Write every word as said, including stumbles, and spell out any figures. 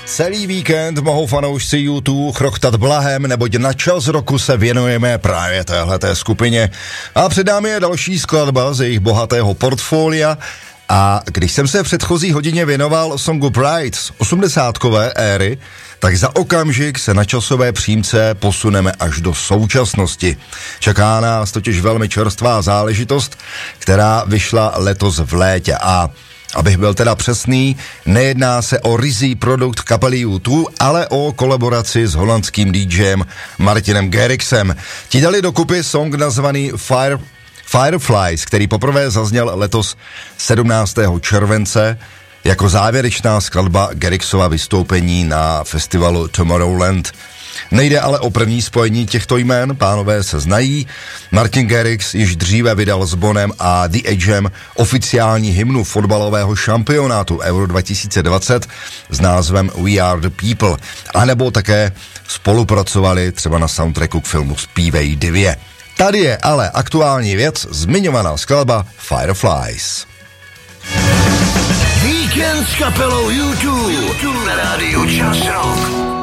Celý víkend mohou fanoušci U dva chrochtat blahem, neboť na čas roku se věnujeme právě téhleté skupině. A před námi je další skladba z jejich bohatého portfolia. A když jsem se v předchozí hodině věnoval songu Pride z osmdesátkové éry, tak za okamžik se na časové přímce posuneme až do současnosti. Čeká nás totiž velmi čerstvá záležitost, která vyšla letos v létě a abych byl teda přesný, nejedná se o ryzí produkt kapely U dva, ale o kolaboraci s holandským DJem Martinem Garrixem. Ti dali dokupy song nazvaný Fire, Fireflies, který poprvé zazněl letos sedmnáctého července jako závěrečná skladba Garrixova vystoupení na festivalu Tomorrowland. Nejde ale o první spojení těchto jmén, pánové se znají. Martin Garrix již dříve vydal s Bonem a The Edgem oficiální hymnu fotbalového šampionátu Euro dva tisíce dvacet s názvem We Are The People, anebo také spolupracovali třeba na soundtracku k filmu Zpívej dvě. Tady je ale aktuální věc, zmiňovaná skladba Fireflies. Víkend s kapelou U dva na rádiu Čas Rock.